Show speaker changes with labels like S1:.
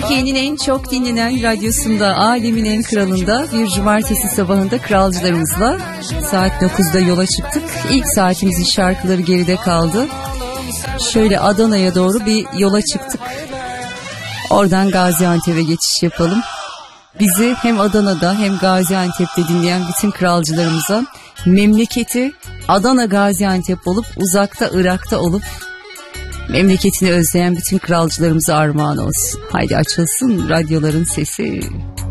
S1: Türkiye'nin en çok dinlenen radyosunda, alemin en kralında bir cumartesi sabahında kralcılarımızla saat 9'da yola çıktık. İlk saatimizin şarkıları geride kaldı. Şöyle Adana'ya doğru bir yola çıktık. Oradan Gaziantep'e geçiş yapalım. Bizi hem Adana'da hem Gaziantep'te dinleyen bütün kralcılarımıza memleketi Adana, Gaziantep olup uzakta Irak'ta olup memleketini özleyen bütün kralcılarımıza armağan olsun. Haydi açılsın radyoların sesi.